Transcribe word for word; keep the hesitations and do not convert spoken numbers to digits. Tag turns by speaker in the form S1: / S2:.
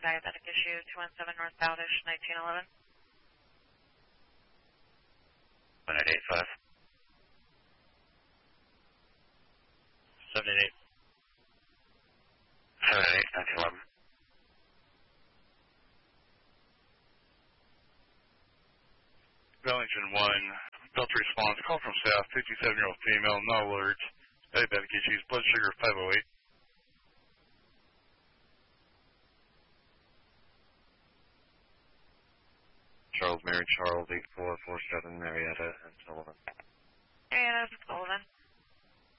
S1: diabetic issue, two one seven North Bowdish, nineteen eleven.
S2: one eight eight five. seven eight eight. seven eight eight, nineteen eleven.
S3: Wellington one, Delta response, call from staff, fifty-seven-year-old female, no alert, diabetic issues, blood sugar five oh eight.
S2: Charles, Mary Charles, eight four four seven, Marietta, and Sullivan.
S1: Marietta, Sullivan.